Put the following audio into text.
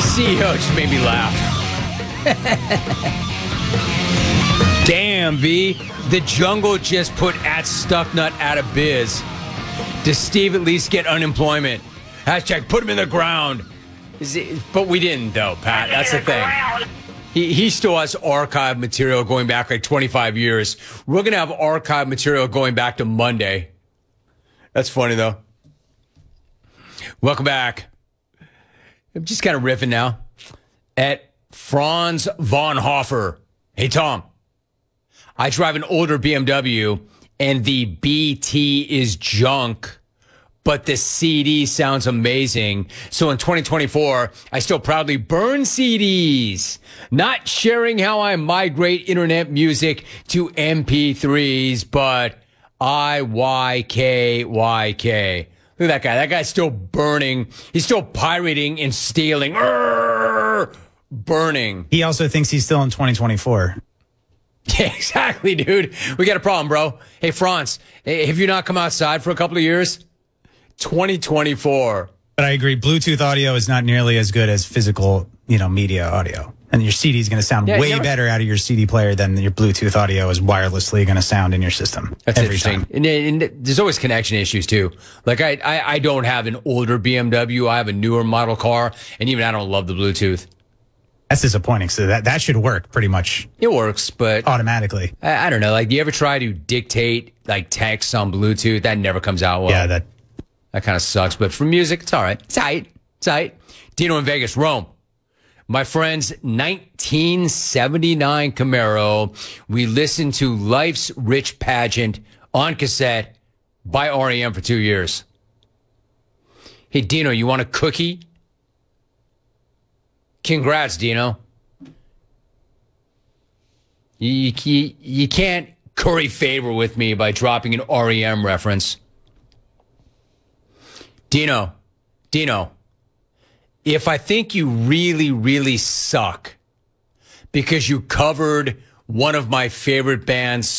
CEO just made me laugh. Damn, V. The Jungle just put @Stucknut out of biz. Does Steve at least get unemployment? Hashtag put him in the ground. But we didn't, though, Pat. That's the thing. He still has archive material going back like 25 years. We're going to have archive material going back to Monday. That's funny, though. Welcome back. I'm just kind of riffing now. At Franz von Hofer. Hey, Tom. I drive an older BMW, and the BT is junk, but the CD sounds amazing. So in 2024, I still proudly burn CDs, not sharing how I migrate internet music to MP3s, but IYKYK. Look at that guy. That guy's still burning. He's still pirating and stealing. Burning. He also thinks he's still in 2024. Yeah, exactly, dude. We got a problem, bro. Hey, Franz, have you not come outside for a couple of years? 2024. But I agree. Bluetooth audio is not nearly as good as physical, media audio. And your CD is going to sound way better out of your CD player than your Bluetooth audio is wirelessly going to sound in your system. That's every interesting. time. And there's always connection issues, too. Like, I don't have an older BMW. I have a newer model car. And even I don't love the Bluetooth. That's disappointing. So that should work pretty much. It works, but automatically. I don't know. Like, do you ever try to dictate like text on Bluetooth? That never comes out well. Yeah, that kind of sucks. But for music, it's all right. It's tight. Dino in Vegas, Rome. My friend's 1979 Camaro. We listened to Life's Rich Pageant on cassette by REM for 2 years. Hey, Dino, you want a cookie? Congrats, Dino. You can't curry favor with me by dropping an REM reference. Dino, if I think you really, really suck because you covered one of my favorite bands'